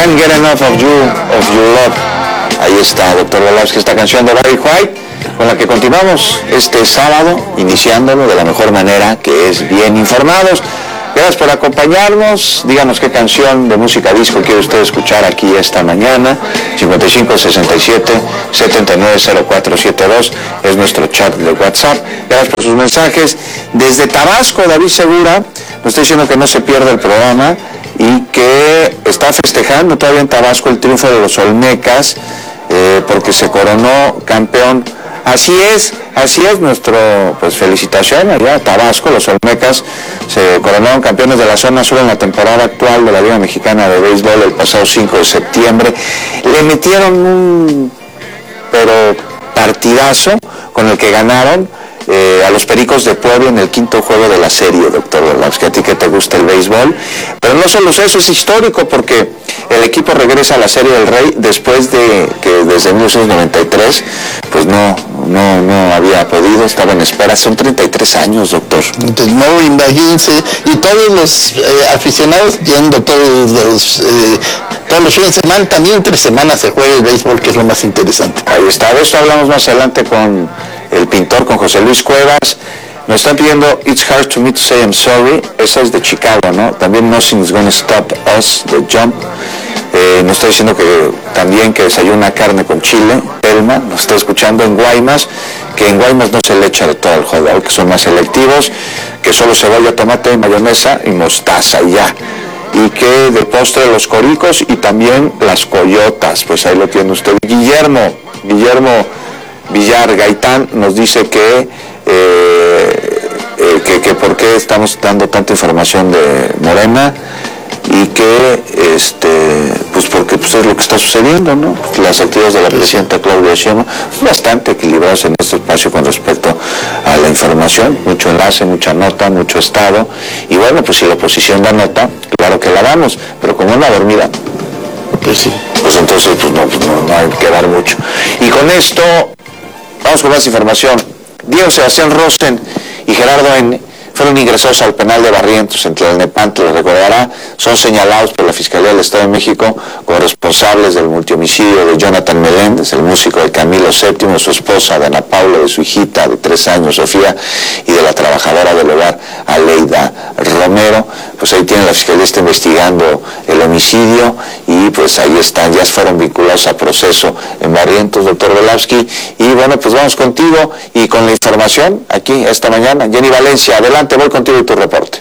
Can't Get Enough of You, of Your Love. Ahí está, doctor Orlovsky, esta canción de Barry White, con la que continuamos este sábado, iniciándolo de la mejor manera, que es bien informados. Gracias por acompañarnos. Díganos qué canción de música disco quiere usted escuchar aquí esta mañana. 5567-790472 es nuestro chat de WhatsApp. Gracias por sus mensajes. Desde Tabasco, David Segura nos está diciendo que no se pierda el programa y que está festejando todavía en Tabasco el triunfo de los Olmecas, porque se coronó campeón. Así es nuestro, pues, felicitación allá a Tabasco. Los Olmecas se coronaron campeones de la zona sur en la temporada actual de la Liga Mexicana de Béisbol el pasado 5 de septiembre. Le metieron un partidazo con el que ganaron a los Pericos de Puebla en el quinto juego de la serie, doctor Orlovsky, a ti que te gusta el béisbol. Pero no solo eso, es histórico porque el equipo regresa a la Serie del Rey después de que desde 1993 pues no había podido, estaba en espera. Son 33 años, doctor. Entonces, no, imagínense, y todos los aficionados yendo todos los fines de semana, también entre semanas se juega el béisbol, que es lo más interesante. Ahí está, de esto hablamos más adelante con el pintor, con José Luis Cuevas. Nos están pidiendo It's Hard to Me to Say I'm Sorry, esa es de Chicago, ¿no? También Nothing's Gonna Stop Us, de Jump. Nos está diciendo que también que desayuna carne con chile. Elma nos está escuchando en Guaymas, que en Guaymas no se le echa de todo el hot dog, que son más selectivos, que solo cebolla, tomate, mayonesa y mostaza y ya. Y que de postre los coricos y también las coyotas, pues ahí lo tiene usted. Guillermo Villar Gaitán nos dice que por qué estamos dando tanta información de Morena y que pues porque pues es lo que está sucediendo, ¿no? Las actividades de la presidenta Claudia Sheinbaum son bastante equilibradas en este espacio con respecto a la información, mucho enlace, mucha nota, mucho estado, y bueno, pues si la oposición da nota, claro que la damos, pero como una dormida, pues sí, pues entonces pues no hay que dar mucho. Y con esto vamos con más información. Diego Sebastián Rosen y Gerardo N. fueron ingresados al penal de Barrientos en Tlalnepantla, lo recordará. Son señalados por la Fiscalía del Estado de México como responsables del multihomicidio de Jonathan Meléndez, el músico de Camilo VII, de su esposa, de Ana Paula, de su hijita de 3 años, Sofía, y de la trabajadora del hogar, Aleida Romero. Pues ahí tiene la Fiscalía, está investigando el homicidio y pues ahí están, ya fueron vinculados a proceso en Barrientos, doctor Orlovsky. Y bueno, pues vamos contigo y con la información aquí esta mañana. Jenny Valencia, adelante, voy contigo y tu reporte.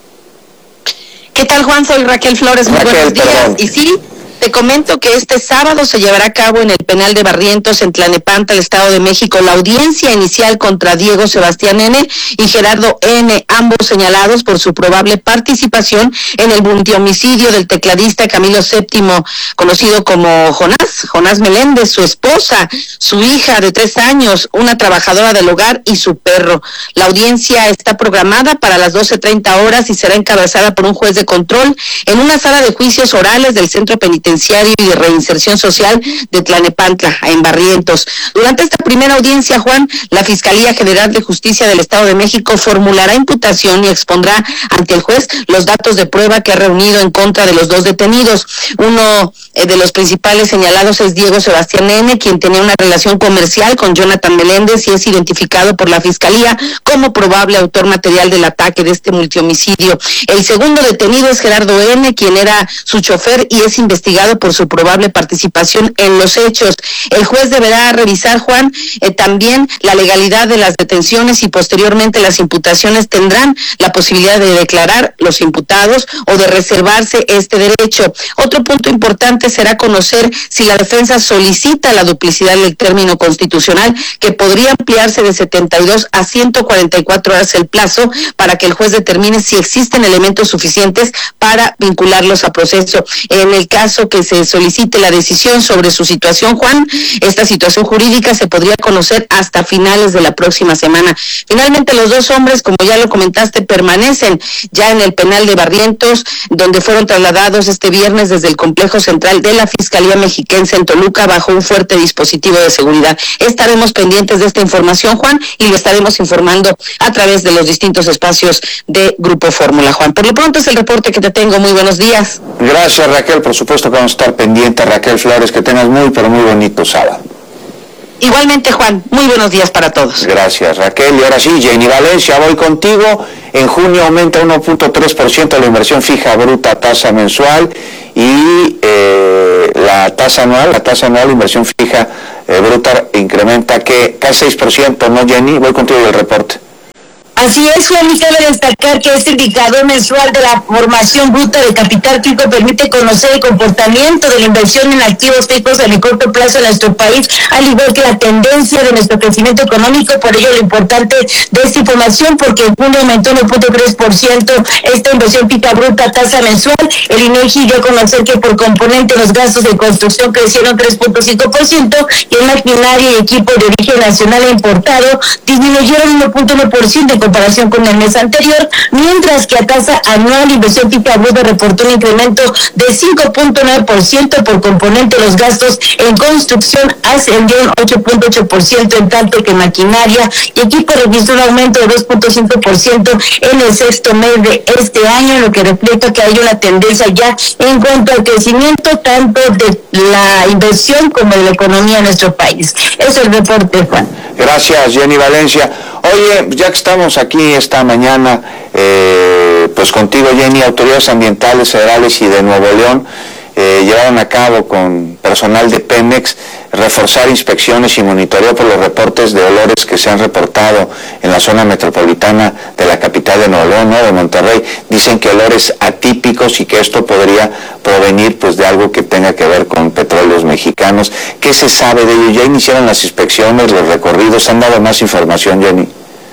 ¿Qué tal, Juan? Soy Raquel Flores, muy buenos días. Perdón. Y sí, te comento que este sábado se llevará a cabo en el penal de Barrientos, en Tlalnepantla, el Estado de México, la audiencia inicial contra Diego Sebastián N. y Gerardo N., ambos señalados por su probable participación en el multihomicidio del tecladista Camilo VII, conocido como Jonás Meléndez, su esposa, su hija de 3 años, una trabajadora del hogar y su perro. La audiencia está programada para las 12:30 horas y será encabezada por un juez de control en una sala de juicios orales del Centro Penitenciario y de Reinserción Social de Tlalnepantla, en Barrientos. Durante esta primera audiencia, Juan, la Fiscalía General de Justicia del Estado de México formulará imputación y expondrá ante el juez los datos de prueba que ha reunido en contra de los 2 detenidos. Uno de los principales señalados es Diego Sebastián N., quien tenía una relación comercial con Jonathan Meléndez y es identificado por la Fiscalía como probable autor material del ataque de este multihomicidio. El segundo detenido es Gerardo N., quien era su chofer y es investigado por su probable participación en los hechos. El juez deberá revisar, Juan, también la legalidad de las detenciones y posteriormente las imputaciones tendrán la posibilidad de declarar los imputados o de reservarse este derecho. Otro punto importante será conocer si la defensa solicita la duplicidad del término constitucional, que podría ampliarse de 72 a 144 horas el plazo para que el juez determine si existen elementos suficientes para vincularlos a proceso. En el caso que se solicite la decisión sobre su situación, Juan, esta situación jurídica se podría conocer hasta finales de la próxima semana. Finalmente, los 2 hombres, como ya lo comentaste, permanecen ya en el penal de Barrientos, donde fueron trasladados este viernes desde el complejo central de la Fiscalía Mexiquense en Toluca bajo un fuerte dispositivo de seguridad. Estaremos pendientes de esta información, Juan, y lo estaremos informando a través de los distintos espacios de Grupo Fórmula, Juan. Por lo pronto es el reporte que te tengo. Muy buenos días. Gracias, Raquel, por supuesto que vamos a estar pendientes. Raquel Flores, que tengas muy, pero muy bonito sábado. Igualmente, Juan, muy buenos días para todos. Gracias, Raquel. Y ahora sí, Jenny Valencia, voy contigo. En junio aumenta 1.3% la inversión fija bruta, tasa mensual, y la tasa anual, inversión fija bruta, incrementa que casi 6%, ¿no, Jenny? Voy contigo del reporte. Así es, Juan, y cabe destacar que este indicador mensual de la formación bruta de capital fijo permite conocer el comportamiento de la inversión en activos fijos en el corto plazo en nuestro país, al igual que la tendencia de nuestro crecimiento económico. Por ello, lo importante de esta información, porque en junio aumentó 1.3% esta inversión fija bruta tasa mensual. El INEGI dio a conocer que por componente los gastos de construcción crecieron 3.5% y en maquinaria y equipo de origen nacional e importado disminuyeron 1.1% en comparación con el mes anterior, mientras que a tasa anual inversión fija bruta reportó un incremento de 5.9% por componente. Los gastos en construcción ascendieron 8.8%, en tanto que maquinaria y equipo registró un aumento de 2.5% en el sexto mes de este año, lo que refleja que hay una tendencia ya en cuanto al crecimiento tanto de la inversión como de la economía en nuestro país. Eso es el reporte, Juan. Gracias, Jenny Valencia. Oye, ya que estamos aquí esta mañana, pues contigo, Jenny, autoridades ambientales federales y de Nuevo León llevaron a cabo con personal de Pemex reforzar inspecciones y monitoreo por los reportes de olores que se han reportado en la zona metropolitana de la capital de Nuevo León, ¿no?, de Monterrey. Dicen que olores atípicos y que esto podría provenir pues de algo que tenga que ver con petróleos mexicanos. ¿Qué se sabe de ello? ¿Ya iniciaron las inspecciones, los recorridos? ¿Han dado más información, Jenny?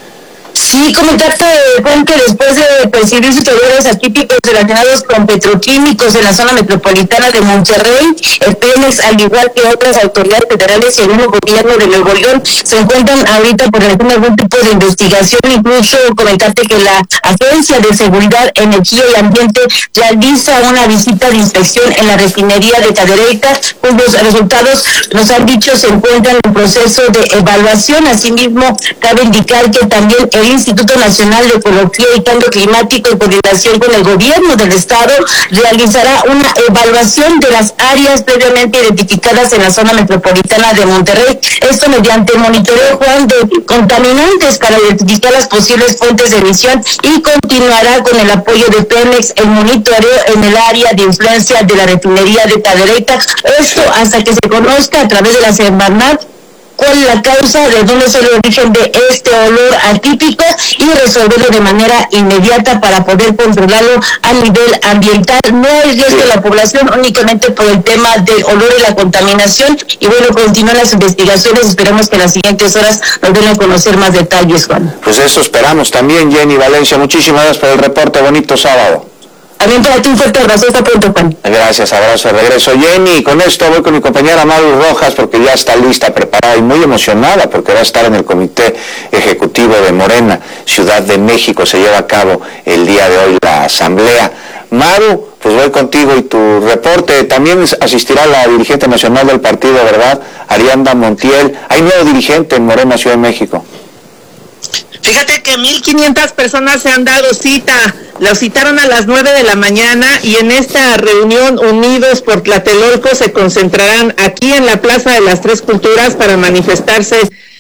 Sí, comentarte, Juan, que después de percibir olores atípicos relacionados con petroquímicos en la zona metropolitana de Monterrey, el Pemex, al igual que otras autoridades federales y el mismo gobierno de Nuevo León, se encuentran ahorita por algún tipo de investigación. Incluso comentarte que la Agencia de Seguridad, Energía y Ambiente realiza una visita de inspección en la refinería de Cadereyta, pues los resultados, nos han dicho, se encuentran en proceso de evaluación. Asimismo, cabe indicar que también el Instituto Nacional de Ecología y Cambio Climático, en coordinación con el gobierno del estado, realizará una evaluación de las áreas previamente identificadas en la zona metropolitana de Monterrey. Esto mediante monitoreo, Juan, de contaminantes para identificar las posibles fuentes de emisión, y continuará con el apoyo de Pemex el monitoreo en el área de influencia de la refinería de Cadereyta. Esto hasta que se conozca a través de la Semarnat cuál es la causa, de dónde es el origen de este olor atípico, y resolverlo de manera inmediata para poder controlarlo a nivel ambiental. No hay riesgo de la población únicamente por el tema del olor y la contaminación. Y bueno, continúan las investigaciones, esperamos que en las siguientes horas nos den a conocer más detalles, Juan. Pues eso esperamos también, Jenny Valencia. Muchísimas gracias por el reporte. Bonito sábado. También para ti un fuerte abrazo. Hasta pronto, Juan. Gracias, abrazo de regreso, Jenny. Con esto voy con mi compañera Maru Rojas, porque ya está lista, preparada y muy emocionada, porque va a estar en el Comité Ejecutivo de Morena, Ciudad de México. Se lleva a cabo el día de hoy la asamblea. Maru, pues voy contigo y tu reporte. También asistirá la dirigente nacional del partido, ¿verdad?, Ariadna Montiel. Hay nuevo dirigente en Morena, Ciudad de México. Fíjate que 1,500 personas se han dado cita. Los citaron a las 9 de la mañana, y en esta reunión Unidos por Tlatelolco se concentrarán aquí en la Plaza de las Tres Culturas para manifestarse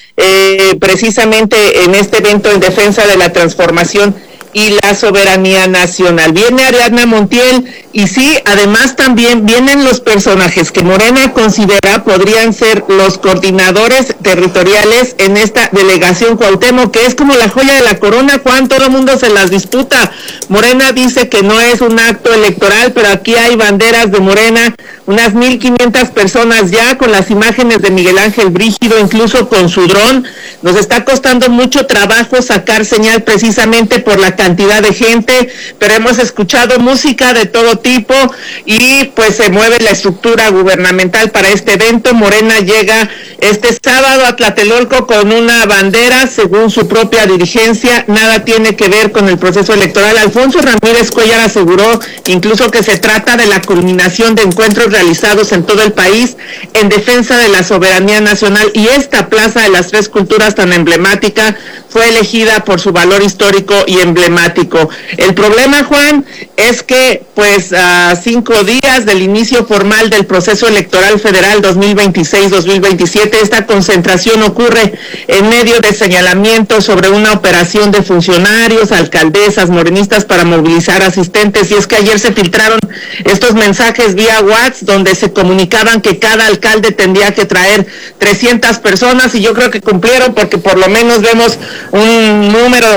precisamente en este evento en defensa de la transformación y la soberanía nacional. Viene Ariadna Montiel, y sí, además también vienen los personajes que Morena considera podrían ser los coordinadores territoriales en esta delegación Cuauhtémoc, que es como la joya de la corona, Juan. Todo el mundo se las disputa. Morena dice que no es un acto electoral, pero aquí hay banderas de Morena, unas 1,500 personas ya, con las imágenes de Miguel Ángel Brígido, incluso con su dron. Nos está costando mucho trabajo sacar señal precisamente por la cantidad de gente, pero hemos escuchado música de todo tipo, y pues se mueve la estructura gubernamental para este evento. Morena llega este sábado a Tlatelolco con una bandera, según su propia dirigencia, nada tiene que ver con el proceso electoral. Alfonso Ramírez Cuellar aseguró incluso que se trata de la culminación de encuentros realizados en todo el país en defensa de la soberanía nacional, y esta Plaza de las Tres Culturas tan emblemática fue elegida por su valor histórico y emblemático. El problema, Juan, es que pues a 5 días del inicio formal del proceso electoral federal 2026-2027, esta concentración ocurre en medio de señalamientos sobre una operación de funcionarios, alcaldesas, morenistas para movilizar asistentes, y es que ayer se filtraron estos mensajes vía WhatsApp donde se comunicaban que cada alcalde tendría que traer 300 personas, y yo creo que cumplieron, porque por lo menos vemos un número